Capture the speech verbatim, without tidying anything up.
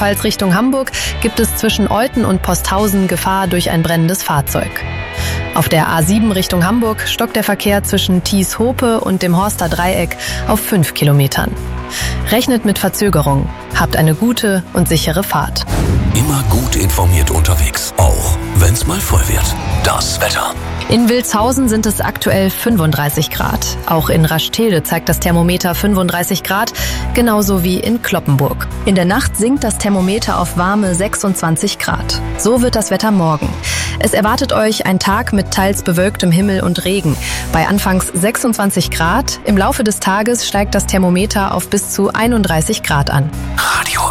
Rheinland-Pfalz Richtung Hamburg gibt es zwischen Olten und Posthausen Gefahr durch ein brennendes Fahrzeug. Auf der A sieben Richtung Hamburg stockt der Verkehr zwischen Thies-Hope und dem Horster Dreieck auf fünf Kilometern. Rechnet mit Verzögerung. Habt eine gute und sichere Fahrt. Immer gut informiert unterwegs, auch wenn's mal voll wird. Das Wetter. In Wilshausen sind es aktuell fünfunddreißig Grad. Auch in Rastede zeigt das Thermometer fünfunddreißig Grad, genauso wie in Cloppenburg. In der Nacht sinkt das Thermometer auf warme sechsundzwanzig Grad. So wird das Wetter morgen. Es erwartet euch ein Tag mit teils bewölktem Himmel und Regen. Bei anfangs sechsundzwanzig Grad, im Laufe des Tages steigt das Thermometer auf bis zu einunddreißig Grad an. Radio